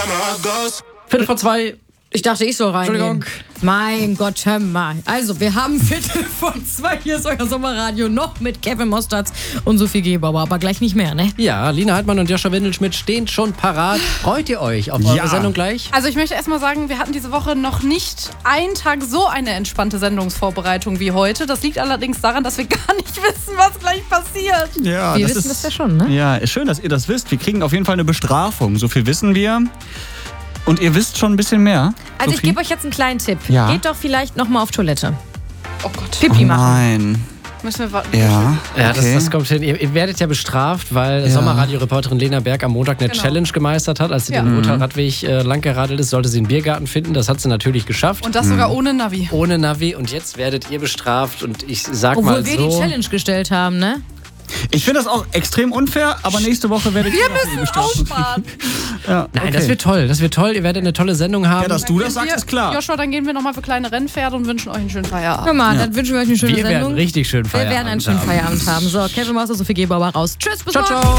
2:15. Ich dachte, ich soll reingehen. Entschuldigung. Mein Gott, hör mal. Also, wir haben 2:15. Hier ist euer Sommerradio noch mit Kevin Mosterz und Sophie Gebauer. Aber gleich nicht mehr, ne? Ja, Lina Heidmann und Joscha Windelschmidt stehen schon parat. Freut ihr euch auf eure Sendung gleich? Also ich möchte erstmal sagen, wir hatten diese Woche noch nicht einen Tag so eine entspannte Sendungsvorbereitung wie heute. Das liegt allerdings daran, dass wir gar nicht wissen, was gleich passiert. Ja, Wir wissen das ja schon, ne? Ja, ist schön, dass ihr das wisst. Wir kriegen auf jeden Fall eine Bestrafung. So viel wissen wir. Und ihr wisst schon ein bisschen mehr. Also, ich Sophie? gebe euch jetzt einen kleinen Tipp. Ja. Geht doch vielleicht nochmal auf Toilette. Oh Gott. Pipi machen. Nein. Müssen wir warten. Ja. Ja, okay. das kommt hin. Ihr werdet ja bestraft, weil Sommerradio-Reporterin Lena Berg am Montag eine Challenge gemeistert hat. Als sie den Motorradweg lang geradelt ist, sollte sie einen Biergarten finden. Das hat sie natürlich geschafft. Und das sogar ohne Navi. Ohne Navi. Und jetzt werdet ihr bestraft. Und ich sag Obwohl mal wir so... die Challenge gestellt haben, ne? Ich finde das auch extrem unfair, aber nächste Woche werdet ihr Wir müssen aussparen. Ja, Nein, okay. das wird toll. Das wird toll. Ihr werdet eine tolle Sendung haben. Ja, dass du das sagst, ist klar. Joshua, dann gehen wir nochmal für kleine Rennpferde und wünschen euch einen schönen Feierabend. Hör mal, dann wünschen wir euch eine schöne Wir Sendung. werden richtig schön Wir Feierabend werden einen schönen haben. Feierabend haben. So, Kevin Mosterz, Sophie Gebauer raus. Tschüss, bis Ciao, morgen. ciao.